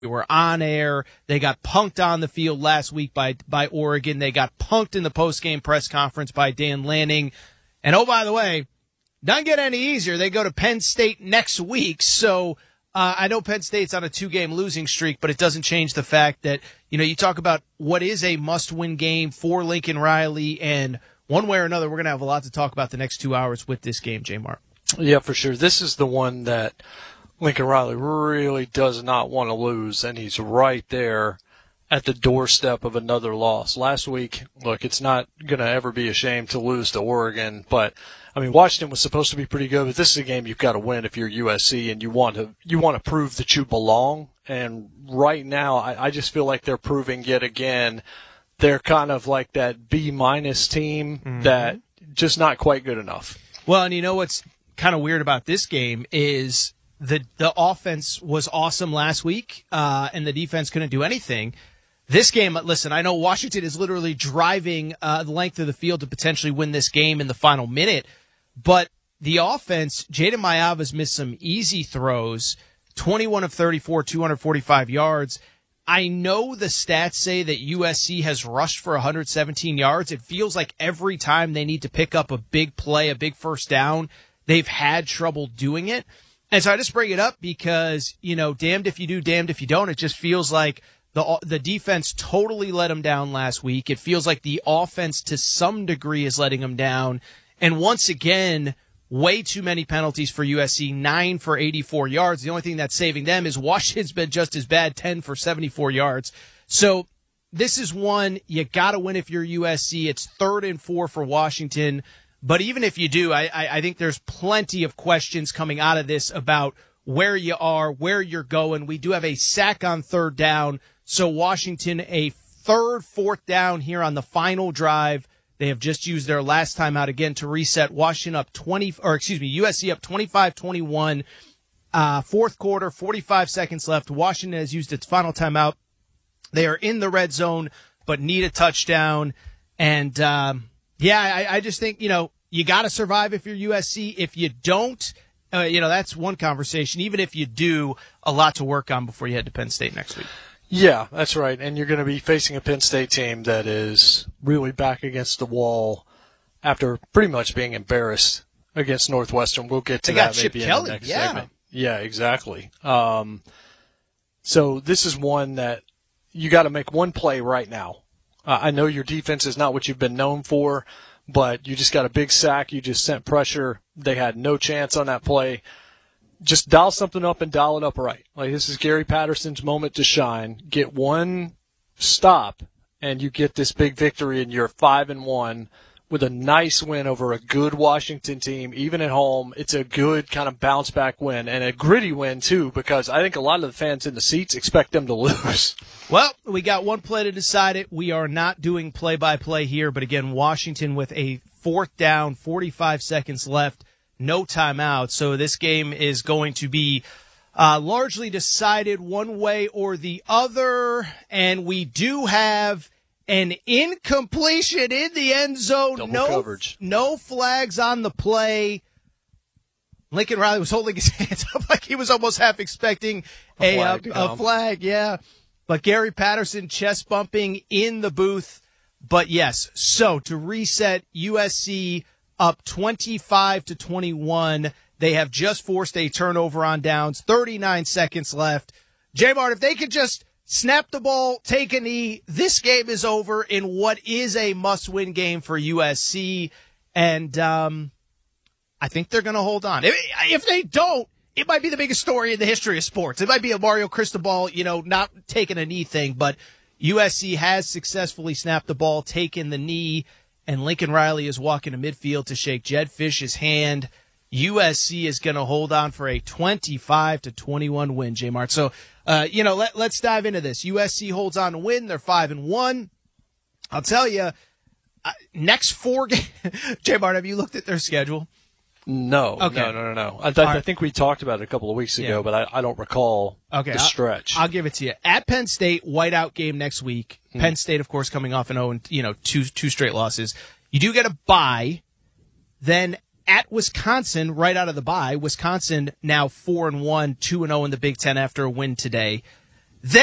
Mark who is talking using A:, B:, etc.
A: We were on air. They got punked on the field last week by Oregon. They got punked in the post-game press conference by Dan Lanning. And oh, by the way, doesn't get any easier. They go to Penn State next week. So I know Penn State's on a 2-game losing streak, but it doesn't change the fact that, you talk about what is a must-win game for Lincoln Riley. And one way or another, we're going to have a lot to talk about the next 2 hours with this game, J-Mart.
B: Yeah, for sure. This is the one that Lincoln Riley really does not want to lose, and he's right there at the doorstep of another loss. Last week, look, it's not going to ever be a shame to lose to Oregon, but Washington was supposed to be pretty good, but this is a game you've got to win if you're USC and you want to prove that you belong. And right now, I just feel like they're proving yet again they're kind of like that B- team that just not quite good enough.
A: Well, and you know what's kind of weird about this game is the offense was awesome last week, and the defense couldn't do anything. This game, listen, I know Washington is literally driving the length of the field to potentially win this game in the final minute, but the offense, Jaden Mayava's missed some easy throws, 21 of 34, 245 yards. I know the stats say that USC has rushed for 117 yards. It feels like every time they need to pick up a big play, a big first down, they've had trouble doing it. And so I just bring it up because, damned if you do, damned if you don't. It just feels like the defense totally let them down last week. It feels like the offense to some degree is letting them down. And once again, way too many penalties for USC, 9 for 84 yards. The only thing that's saving them is Washington's been just as bad, 10 for 74 yards. So this is one you got to win if you're USC. It's 3rd and 4 for Washington. But even if you do, I think there's plenty of questions coming out of this about where you are, where you're going. We do have a sack on 3rd down. So Washington, a 3rd, 4th down here on the final drive. They have just used their last timeout again to reset. Washington up USC up 25-21. 4th quarter, 45 seconds left. Washington has used its final timeout. They are in the red zone, but need a touchdown. And, I just think, you got to survive if you're USC. If you don't, that's one conversation. Even if you do, a lot to work on before you head to Penn State next week.
B: Yeah, that's right. And you're going to be facing a Penn State team that is really back against the wall after pretty much being embarrassed against Northwestern. We'll get to that maybe in the next segment. Yeah, exactly. So this is one that you got to make one play right now. I know your defense is not what you've been known for, but you just got a big sack. You just sent pressure. They had no chance on that play. Just dial something up and dial it up right. Like, this is Gary Patterson's moment to shine. Get one stop, and you get this big victory, and you're 5-1 with a nice win over a good Washington team, even at home. It's a good kind of bounce-back win, and a gritty win, too, because I think a lot of the fans in the seats expect them to lose.
A: Well, we got one play to decide it. We are not doing play-by-play here, but again, Washington with a 4th down, 45 seconds left. No timeout, so this game is going to be largely decided one way or the other, and we do have an incompletion in the end zone.
B: Double coverage.
A: No flags on the play. Lincoln Riley was holding his hands up like he was almost half expecting a flag, yeah. But Gary Patterson chest bumping in the booth. But yes, so to reset, USC up 25-21. They have just forced a turnover on downs. 39 seconds left. J-Mart, if they could just snap the ball, take a knee, this game is over in what is a must-win game for USC. And I think they're going to hold on. If they don't, it might be the biggest story in the history of sports. It might be a Mario Cristobal, not taking a knee thing. But USC has successfully snapped the ball, taken the knee, and Lincoln Riley is walking to midfield to shake Jedd Fisch's hand. USC is going to hold on for a 25-21 win, J-Mart. So, let's dive into this. USC holds on to win. They're 5-1. I'll tell you, next 4 games. J-Mart, have you looked at their schedule?
B: No.
A: Okay.
B: No. I think we talked about it a couple of weeks ago, but I don't recall the stretch.
A: I'll give it to you. At Penn State, whiteout game next week. Penn State, of course, coming off an 2 straight losses. You do get a bye. Then at Wisconsin, right out of the bye, Wisconsin now 4-1, 2-0 in the Big Ten after a win today.